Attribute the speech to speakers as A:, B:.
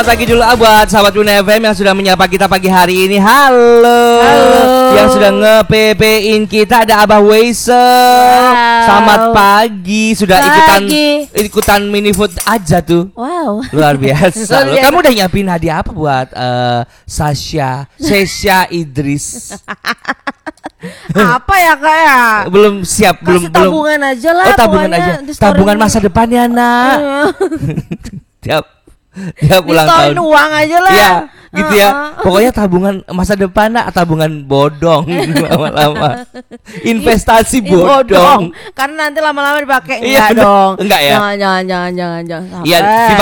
A: Pagi dulu buat sahabat Bunda FM yang sudah menyapa kita pagi hari ini. Halo. Yang sudah nge-PP-in kita ada Abah Weise. Selamat pagi. Sudah ikutan mini food aja tuh.
B: Wow.
A: Luar biasa. Kamu udah nyiapin hadiah apa buat Sesha Idris?
B: Apa ya Kak ya?
A: Belum siap, belum
B: tabungan aja lah.
A: Oh, tabungan aja. Tabungan masa depannya, Nak. Tiap ulang tahun
B: uang aja lah.
A: Ya, gitu ya. Pokoknya tabungan masa depan, Nak, tabungan bodong lama-lama. Investasi bodong.
B: Karena nanti lama-lama dipakai
A: enggak dong.
B: Enggak ya? Jangan.
A: Iya,